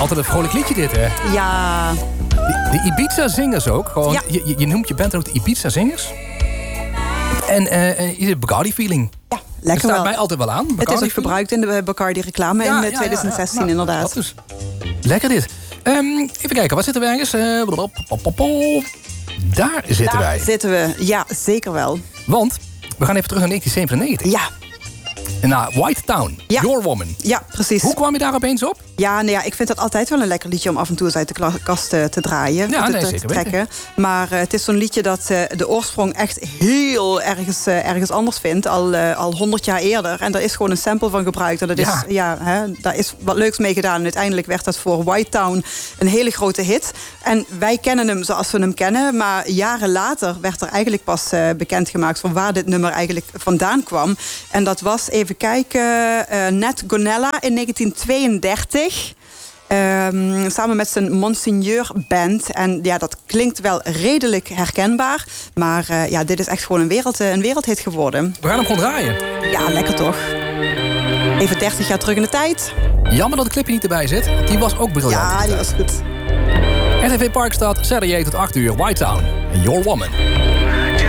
Altijd een vrolijk liedje dit, hè? Ja. De Ibiza-zingers ook. Gewoon, Ja. je noemt je band ook de Ibiza-zingers. En de Bacardi-feeling. Ja, Dat lekker staat wel. mij altijd wel aan. Het is ook gebruikt in de Bacardi-reclame in 2016 Nou, inderdaad. dat dus. Lekker dit. Even kijken, waar zitten wij ergens? Daar zitten wij. Zitten we, ja, zeker wel. Want we gaan even terug naar 1997. Ja, Naar White Town, Ja. Your Woman. ja, precies. Hoe kwam je daar opeens op? Ja, nou ja, ik vind dat altijd wel een lekker liedje om af en toe eens uit de kast te draaien. Ja, nee, te zeker trekken. Maar het is zo'n liedje dat de oorsprong echt heel ergens anders vindt. Al 100 jaar eerder. En daar is gewoon een sample van gebruikt. En dat is, daar is wat leuks mee gedaan. En uiteindelijk werd dat voor White Town een hele grote hit. En wij kennen hem zoals we hem kennen. Maar jaren later werd er eigenlijk pas bekendgemaakt van waar dit nummer eigenlijk vandaan kwam. En dat was, even kijken, Nat Gonella in 1932. Samen met zijn Monseigneur Band. En ja, dat klinkt wel redelijk herkenbaar. Maar dit is echt gewoon een wereldhit geworden. We gaan hem gewoon draaien. Ja, lekker toch? Even 30 jaar terug in de tijd. Jammer dat de clipje niet erbij zit. Die was ook briljant. Ja, die was goed. RTV Parkstad, Saturday tot 8 uur, White Town en Your Woman.